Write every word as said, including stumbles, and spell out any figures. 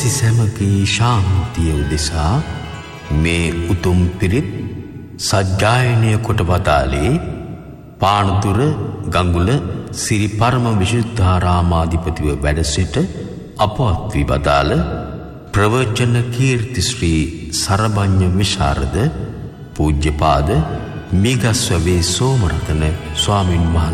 ලෝකවාසී සැමගේ ශාන්තිය උදෙසා මේ උතුම් පිරිත් සජ්ජායනය කොට වදාළේ පානදුර ගඟුල සිරි පරම විශුද්ධාරාමාධිපතිව වැඩ සිට අපවත් වී වදාළ ප්‍රවචන කීර්ති ශ්‍රී සරභඤ්ඤ විශාරද පූජ්‍යපාද මිගස්වැවේ සෝමරතන ස්වාමින් වහන්සේ